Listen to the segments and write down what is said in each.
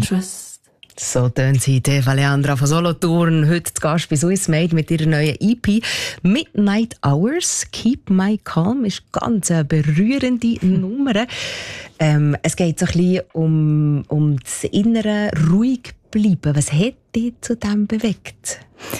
trust. So tönt sie, Eva Leandra von Solothurn, heute zu Gast bei Swiss Made mit ihrer neuen EP «Midnight Hours». «Keep My Calm» ist ganz eine berührende Nummer. Es geht so ein bisschen um das innere ruhig bleiben. Was hat dich zu dem bewegt?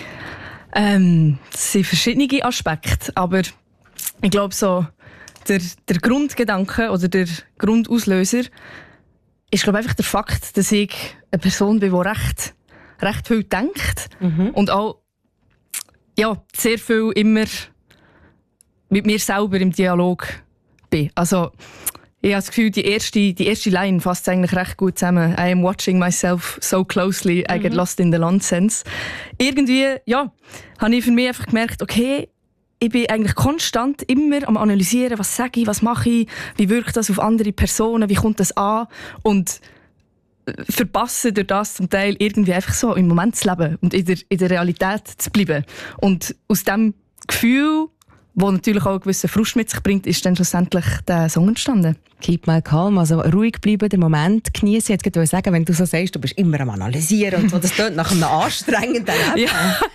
Es sind verschiedene Aspekte, aber ich glaube so, der Grundgedanke oder der Grundauslöser ist, glaube ich, einfach der Fakt, dass ich eine Person bin, die recht viel denkt und auch sehr viel immer mit mir selber im Dialog bin. Also, ich habe das Gefühl, die erste Line fasst eigentlich recht gut zusammen. I am watching myself so closely, I get lost in the nonsense. Irgendwie, habe ich für mich einfach gemerkt, okay, ich bin eigentlich konstant immer am analysieren, was sage ich, was mache ich, wie wirkt das auf andere Personen, wie kommt das an und verpasse durch das zum Teil irgendwie einfach so im Moment zu leben und in der Realität zu bleiben. Und aus diesem Gefühl, das natürlich auch einen gewissen Frust mit sich bringt, ist dann schlussendlich der Song entstanden. «Keep my calm», also ruhig bleiben, den Moment genießen. Jetzt wollte ich sagen, wenn du so sagst, du bist immer am Analysieren und so, das klingt nach einem anstrengenden Leben.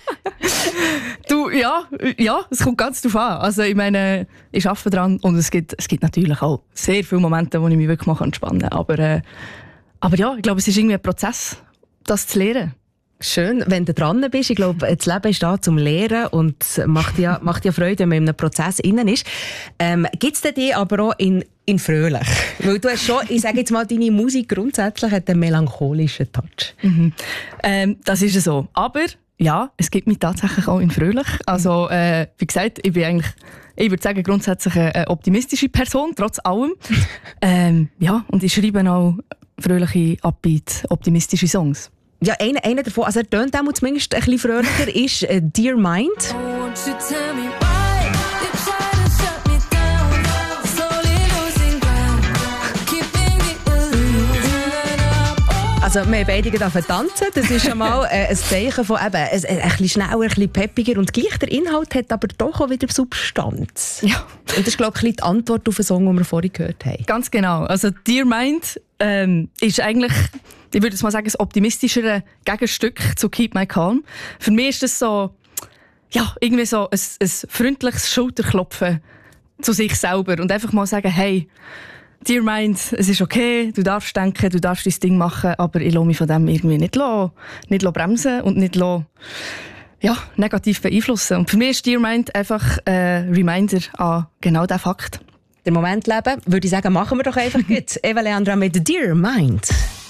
Es kommt ganz drauf an. Also ich meine, ich arbeite dran und es gibt natürlich auch sehr viele Momente, wo ich mich wirklich mal entspannen kann. Aber ja, ich glaube, es ist irgendwie ein Prozess, das zu lernen. Schön, wenn du dran bist. Ich glaube, das Leben ist da zum Lehren und macht ja Freude, wenn man in einem Prozess innen ist. Gibt es dir aber auch in fröhlich? Weil du hast schon, ich sage jetzt mal, deine Musik grundsätzlich hat einen melancholischen Touch. Das ist so. Aber ja, es gibt mich tatsächlich auch in fröhlich. Also, wie gesagt, ich bin eigentlich, ich würde sagen, grundsätzlich eine optimistische Person, trotz allem. Und ich schreibe auch fröhliche, upbeat, optimistische Songs. Ja, einer davon, also er tönt auch zumindest ein bisschen fröhlicher, ist «Dear Mind». Also wir beide dürfen tanzen, das ist schon mal ein Zeichen von eben, ein bisschen schneller, ein bisschen peppiger und gleich der Inhalt hat aber doch auch wieder Substanz. Ja. Und das ist, glaube ich, die Antwort auf den Song, den wir vorhin gehört haben. Ganz genau. Also «Dear Mind» ist eigentlich, ich würde jetzt mal sagen, das optimistischere Gegenstück zu «Keep My Calm». Für mich ist das so, irgendwie so ein freundliches Schulterklopfen zu sich selber und einfach mal sagen, hey, Dear Mind, es ist okay, du darfst denken, du darfst dein Ding machen, aber ich lasse mich von dem irgendwie nicht bremsen und nicht negativ beeinflussen. Und für mich ist Dear Mind einfach ein Reminder an genau diesen Fakt. Den Moment leben, würde ich sagen, machen wir doch einfach gut. Eva Leandra mit «Dear Mind».